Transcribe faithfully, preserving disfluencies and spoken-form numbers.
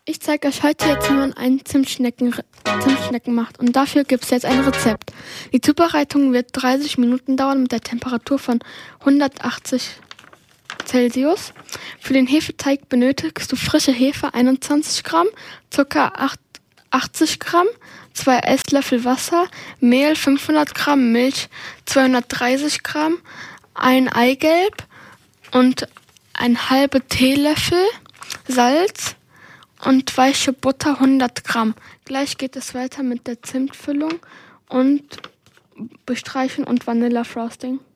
Ich zeige euch heute jetzt, wie man einen Zimtschnecken, Zimtschnecken macht. Und dafür gibt es jetzt ein Rezept. Die Zubereitung wird dreißig Minuten dauern mit der Temperatur von hundertachtzig Celsius. Für den Hefeteig benötigst du frische Hefe einundzwanzig Gramm, Zucker achtzig Gramm, zwei Esslöffel Wasser, Mehl fünfhundert Gramm, Milch zweihundertdreißig Gramm, ein Eigelb und ein halber Teelöffel Salz und weiche Butter hundert Gramm. Gleich geht es weiter mit der Zimtfüllung und Bestreichen und Vanilla Frosting.